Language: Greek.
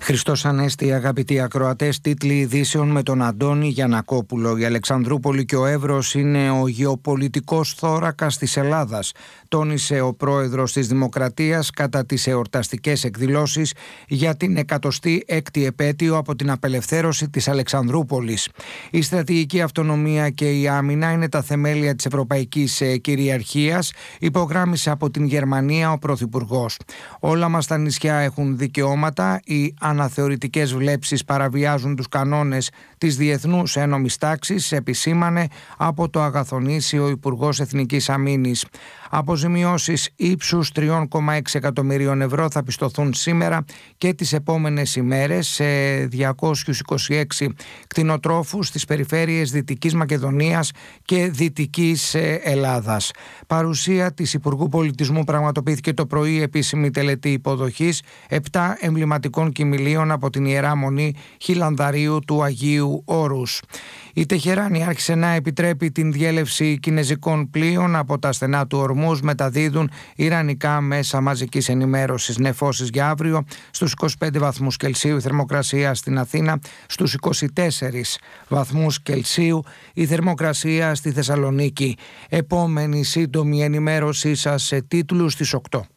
Χριστός Ανέστη, αγαπητοί ακροατές, τίτλοι ειδήσεων με τον Αντώνη Γιαννακόπουλο. Η Αλεξανδρούπολη και ο Εύρος είναι ο γεωπολιτικός θώρακας της Ελλάδας, τόνισε ο πρόεδρος της Δημοκρατίας κατά τις εορταστικές εκδηλώσεις για την 106η επέτειο από την απελευθέρωση της Αλεξανδρούπολης. Η στρατηγική αυτονομία και η άμυνα είναι τα θεμέλια της ευρωπαϊκής κυριαρχίας, υπογράμμισε από την Γερμανία ο Πρωθυπουργός. Όλα μας τα νησιά έχουν δικαιώματα, οι αναθεωρητικές βλέψεις παραβιάζουν τους κανόνες της διεθνούς ένομης τάξης, επισήμανε από το Αγαθονήσιο Υπουργός Εθνικής Αμήνης. Αποζημιώσεις ύψους 3,6 εκατομμυρίων ευρώ θα πιστωθούν σήμερα και τις επόμενες ημέρες σε 226 κτηνοτρόφους στις περιφέρειες Δυτικής Μακεδονίας και Δυτικής Ελλάδας. Παρουσία της Υπουργού Πολιτισμού πραγματοποιήθηκε το πρωί επίσημη τελετή υποδοχής 7 εμβληματικών κοιμηλίων από την Ιερά Μονή Χιλανδαρίου του Αγίου Όρους. Η Τεχεράνη άρχισε να επιτρέπει την διέλευση κινεζικών πλοίων από τα στενά του Ορμούζ, μεταδίδουν ιρανικά μέσα μαζικής ενημέρωσης. Νεφώσεις για αύριο στους 25 βαθμούς Κελσίου η θερμοκρασία στην Αθήνα, στους 24 βαθμούς Κελσίου η θερμοκρασία στη Θεσσαλονίκη. Επόμενη σύντομη ενημέρωσή σας σε τίτλους στις 8.